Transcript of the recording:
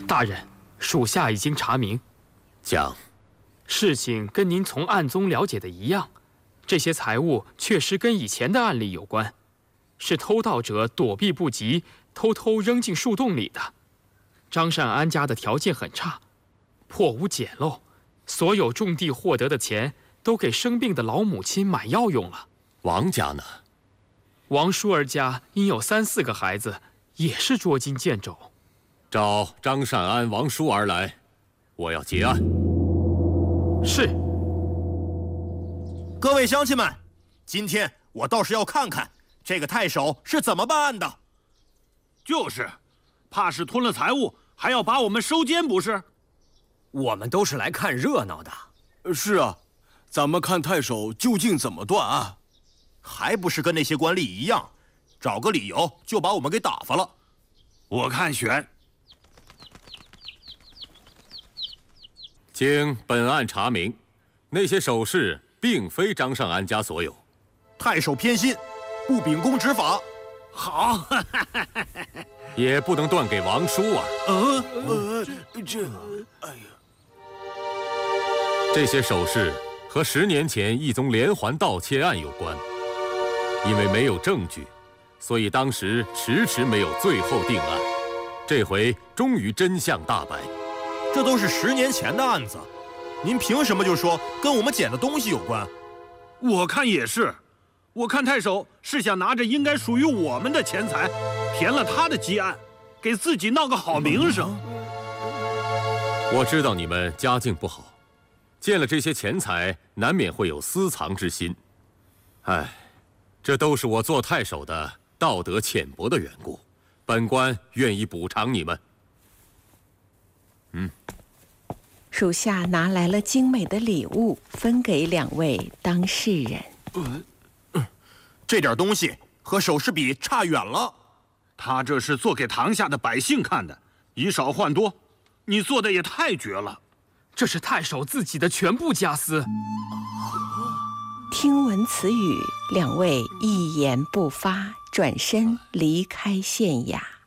大人，属下已经查明。 讲。 事情跟您从案中了解的一样，这些财物确实跟以前的案例有关，是偷盗者躲避不及，偷偷扔进树洞里的。张善安家的条件很差，破屋简陋，所有种地获得的钱都给生病的老母亲买药用了。 王家呢？ 王淑儿家因有3、4个孩子，也是捉襟见肘。 召张善安、王淑儿来，我要结案。 是。 各位乡亲们，今天我倒是要看看这个太守是怎么办案的。 就是，怕是吞了财物，还要把我们收监不是？ 我们都是来看热闹的。 是啊，咱们看太守究竟怎么断案， 还不是跟那些官吏一样，找个理由就把我们给打发了。 我看选。 经本案查明，那些首饰并非张善安家所有。 太守偏心，不秉公执法。 好， 也不能断给王淑儿。 哎呀， 这些首饰和10年前一宗连环盗窃案有关，因为没有证据，所以当时迟迟没有最后定案。这回终于真相大白。 这都是10年前的案子，您凭什么就说跟我们捡的东西有关？ 我看也是。我看太守是想拿着应该属于我们的钱财，填了他的积案，给自己闹个好名声。 我知道你们家境不好，见了这些钱财，难免会有私藏之心。唉，这都是我做太守的道德浅薄的缘故，本官愿意补偿你们。 属下拿来了精美的礼物，分给2位当事人。 这点东西和首饰比差远了。 他这是做给堂下的百姓看的，以少换多，你做的也太绝了。 这是太守自己的全部家私。 听闻此语，2位一言不发，转身离开县衙。